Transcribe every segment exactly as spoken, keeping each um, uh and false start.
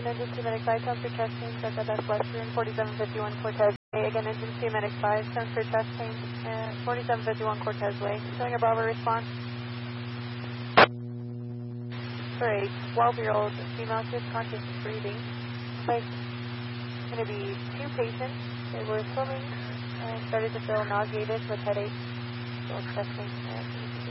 Again, engine two medic five, comes for chest pain, check out that Western, forty-seven fifty-one Cortez Way. Again, engine two medic five, comes for chest pain, uh, forty-seven fifty-one Cortez Way. Showing a Bravo response. For a twelve-year-old female, she has conscious breathing. Like, going to be two patients. They were swimming and started to feel nauseated with headache. So chesting. Uh,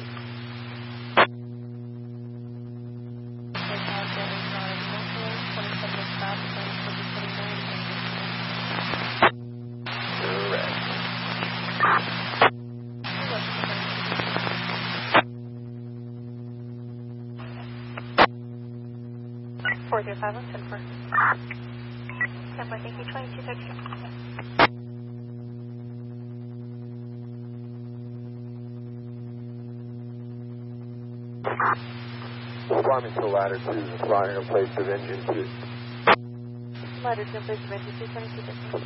four zero five one, ten four. ten four, thank you, twenty-two thirty-six. Responding to ladder two, responding in place of engine two. Ladder two in place of engine two, twenty-two thirty-six.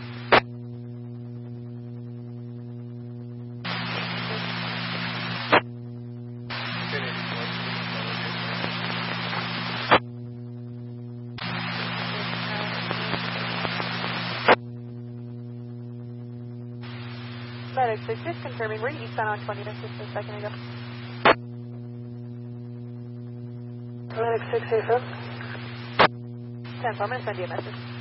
Medic six, just confirming, we're eastbound on twenty, that's just a second ago. Medic six, A F M. ten, so I'm going to send you a message.